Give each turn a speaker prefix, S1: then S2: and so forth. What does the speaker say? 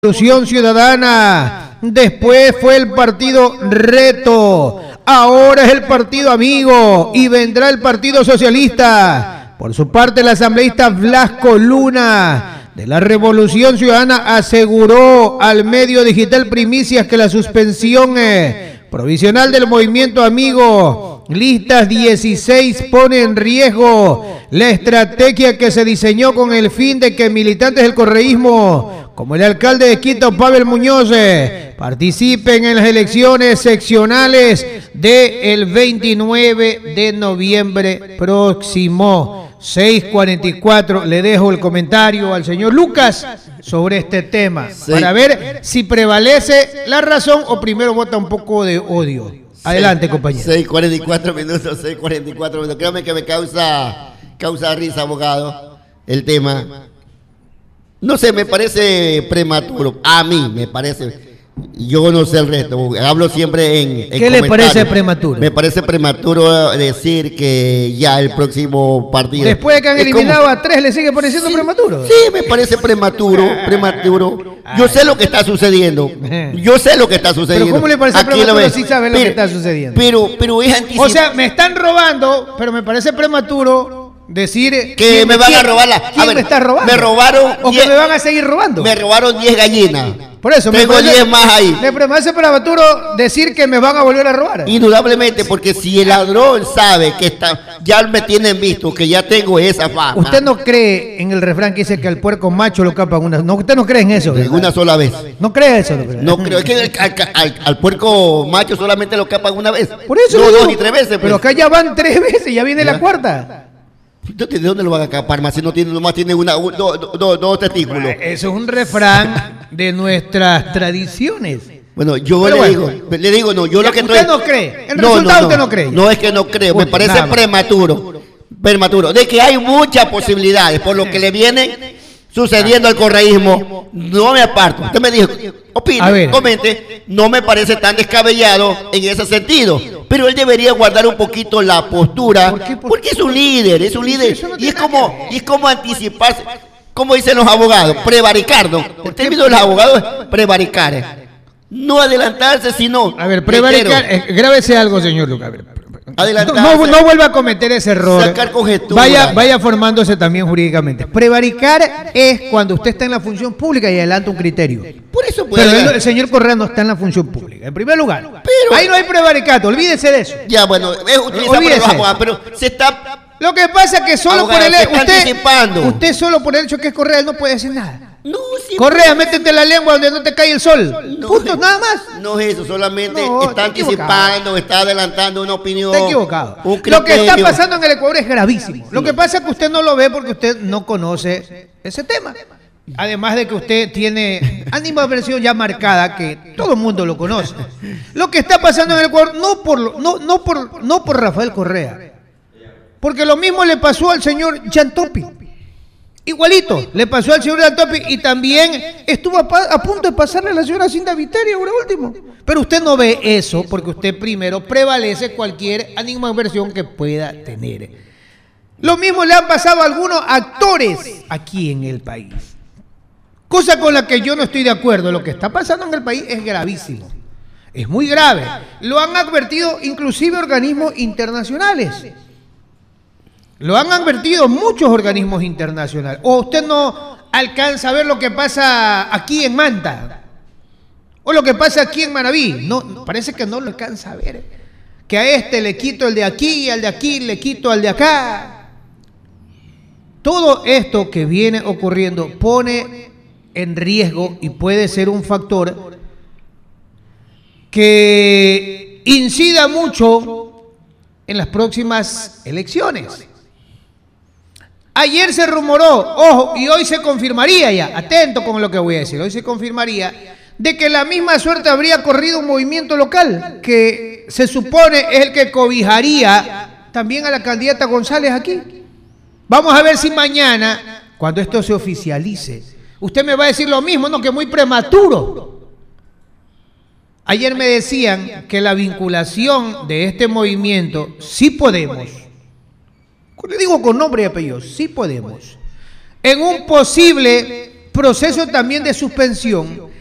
S1: Revolución Ciudadana, después fue el partido Reto, ahora es el partido Amigo y vendrá el Partido Socialista. Por su parte, el asambleísta Blasco Luna de la Revolución Ciudadana aseguró al medio digital Primicias que la suspensión provisional del movimiento Amigo Listas 16 pone en riesgo la estrategia que se diseñó con el fin de que militantes del correísmo como el alcalde de Quito, Pavel Muñoz, participen en las elecciones seccionales del 29 de noviembre próximo. 6:44, le dejo el comentario al señor Lucas sobre este tema, para ver si prevalece la razón o primero vota un poco de odio. Adelante, compañero.
S2: 6:44 minutos, 6:44 minutos. Créame que me causa risa, abogado, el tema. No sé, me parece prematuro. A mí me parece. Yo no sé el resto. Hablo siempre en
S1: ¿Qué le parece prematuro?
S2: Me parece prematuro decir que ya el próximo partido.
S1: Después de que han eliminado a 3, ¿le sigue pareciendo prematuro?
S2: Sí, me parece prematuro. Yo sé lo que está sucediendo. Yo sé lo que está sucediendo.
S1: ¿Pero cómo le parece prematuro si sabe lo que está sucediendo?
S2: Pero es anticipado.
S1: O sea, me están robando, pero me parece prematuro decir
S2: que me van a robar
S1: ¿quién me está robando?
S2: Me robaron
S1: o que me van a seguir robando.
S2: Me robaron 10 gallinas.
S1: Por eso
S2: tengo 10 más ahí.
S1: Me parece prematuro decir que me van a volver a robar.
S2: Indudablemente, porque si el ladrón sabe que ya me tienen visto, que ya tengo esa fama.
S1: ¿Usted no cree en el refrán que dice que al puerco macho lo capan una? No, usted no cree en eso.
S2: Una sola vez.
S1: ¿No cree eso?
S2: No creo. Es que al puerco macho solamente lo capan una vez.
S1: Por eso.
S2: No 2 y 3 veces.
S1: Pero acá ya van 3 veces, ya viene la cuarta.
S2: ¿De dónde lo van a capar más si no tiene, nomás tiene dos testículos?
S1: Eso es un refrán de nuestras tradiciones.
S2: Bueno, yo le digo, no, yo lo que
S1: ¿Usted no cree? ¿El resultado usted no cree?
S2: No es que no creo, me parece prematuro. De que hay muchas posibilidades por lo que le vienen sucediendo al correísmo. No me aparto. Usted me dijo, opine, comente, no me parece tan descabellado en ese sentido. Pero él debería guardar un poquito la postura, porque es un líder, y es como anticiparse, como dicen los abogados, prevaricar, ¿no? El término de los abogados es prevaricar, no adelantarse, sino...
S1: A ver, prevaricar, grábese algo, señor Lucas. No vuelva a cometer ese error.
S2: Sacar conjeturas.
S1: Vaya formándose también jurídicamente. Prevaricar es cuando usted está en la función pública y adelanta un criterio.
S2: Por eso
S1: pero el señor Correa no está en la función pública, en primer lugar. Pero ahí no hay prevaricato, olvídese de eso.
S2: Ya, bueno, es utilizado pero se está...
S1: Lo que pasa es que solo por el usted solo por el hecho que es Correa, él no puede decir nada. No, sí, Correa, métete la lengua donde no te cae el sol. Punto, nada más.
S2: No es eso, solamente está anticipando, está adelantando una opinión.
S1: Está equivocado. Lo que está pasando en el Ecuador es gravísimo. Lo que pasa es que usted no lo ve porque usted no conoce ese tema. Además de que usted tiene animadversión ya marcada, que todo el mundo lo conoce. Lo que está pasando en el Ecuador no por Rafael Correa, porque lo mismo le pasó al señor Jan Topi. Igualito, le pasó al señor Jan Topi y también estuvo a punto de pasarle a la señora Cinda Viteri ahora último. Pero usted no ve eso porque usted primero prevalece cualquier animadversión que pueda tener. Lo mismo le han pasado a algunos actores aquí en el país. Cosa con la que yo no estoy de acuerdo. Lo que está pasando en el país es gravísimo. Es muy grave. Lo han advertido inclusive organismos internacionales. Lo han advertido muchos organismos internacionales. ¿O usted no alcanza a ver lo que pasa aquí en Manta? ¿O lo que pasa aquí en Manabí? No, parece que no lo alcanza a ver. Que a este le quito el de aquí, al de aquí le quito al de acá. Todo esto que viene ocurriendo pone en riesgo y puede ser un factor que incida mucho en las próximas elecciones. Ayer se rumoró, ojo, y hoy se confirmaría ya, atento con lo que voy a decir, hoy se confirmaría de que la misma suerte habría corrido un movimiento local que se supone es el que cobijaría también a la candidata González aquí. Vamos a ver si mañana, cuando esto se oficialice, usted me va a decir lo mismo, no, que muy prematuro. Ayer me decían que la vinculación de este movimiento, sí podemos, le digo con nombre y apellido, sí podemos, en un posible proceso también de suspensión